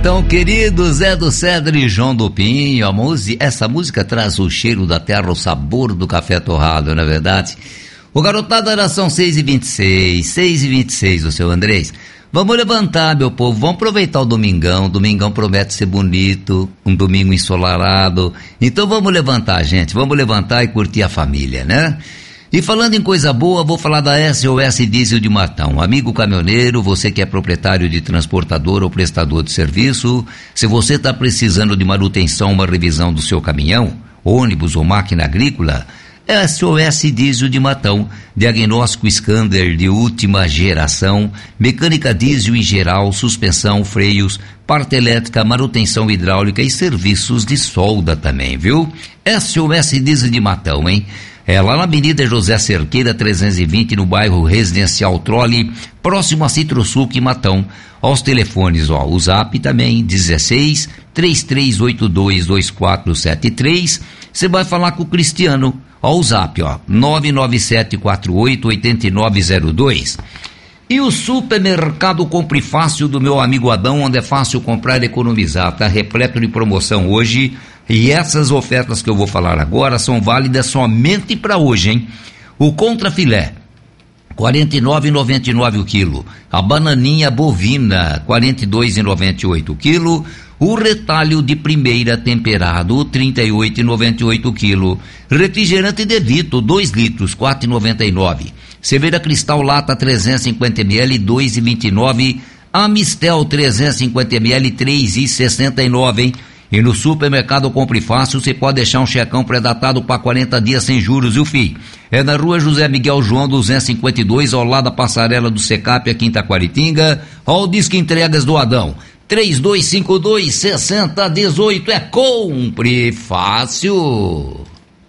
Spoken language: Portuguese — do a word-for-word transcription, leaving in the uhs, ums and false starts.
Então, querido Zé do Cedro e João do Pinho, a música, essa música traz o cheiro da terra, o sabor do café torrado, não é verdade? O garotada, era são seis e vinte e seis, seis e vinte e seis, o seu Andrés. Vamos levantar, meu povo, vamos aproveitar o domingão. Domingão promete ser bonito, um domingo ensolarado. Então vamos levantar, gente, vamos levantar e curtir a família, né? E falando em coisa boa, vou falar da S O S Diesel de Matão. Amigo caminhoneiro, você que é proprietário de transportador ou prestador de serviço, se você está precisando de manutenção, uma revisão do seu caminhão, ônibus ou máquina agrícola, S O S Diesel de Matão, diagnóstico Scander de última geração, mecânica diesel em geral, suspensão, freios, parte elétrica, manutenção hidráulica e serviços de solda também, viu? S O S Diesel de Matão, hein? É lá na Avenida José Cerqueira trezentos e vinte, no bairro Residencial Trole, próximo a Citrosuc, Matão. Aos telefones, ó, o zap também, dezesseis, três três oito dois, dois quatro sete três. Você vai falar com o Cristiano, ó, o zap, ó, nove nove sete quatro oito oito nove zero dois. E o supermercado Compre Fácil do meu amigo Adão, onde é fácil comprar e economizar, tá repleto de promoção hoje. E essas ofertas que eu vou falar agora são válidas somente para hoje, hein? O contrafilé, quarenta e nove reais e noventa e nove centavos o quilo. A bananinha bovina, quarenta e dois reais e noventa e oito centavos o quilo. O retalho de primeira temperado, trinta e oito reais e noventa e oito centavos o quilo. Refrigerante de litro, dois litros, quatro reais e noventa e nove centavos. Cerveja Cristal Lata, trezentos e cinquenta mililitros, dois reais e vinte e nove centavos. Amistel, trezentos e cinquenta mililitros, três reais e sessenta e nove centavos, hein? E no supermercado Compre Fácil, você pode deixar um checão pré-datado para quarenta dias sem juros, viu, filho? É na rua José Miguel João, duzentos e cinquenta e dois, ao lado da passarela do Secap, aqui em Taquaritinga. Ó o Disque Entregas do Adão, três dois cinco dois, seis zero um oito, é Compre Fácil.